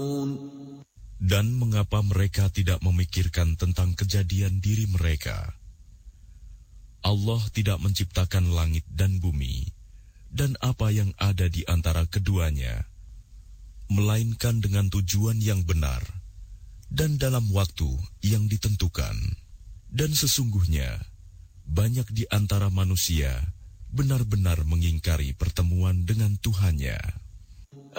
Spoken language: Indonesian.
Dan mengapa mereka tidak memikirkan tentang kejadian diri mereka? Allah tidak menciptakan langit dan bumi, dan apa yang ada di antara keduanya, melainkan dengan tujuan yang benar, dan dalam waktu yang ditentukan. Dan sesungguhnya, banyak di antara manusia benar-benar mengingkari pertemuan dengan Tuhannya.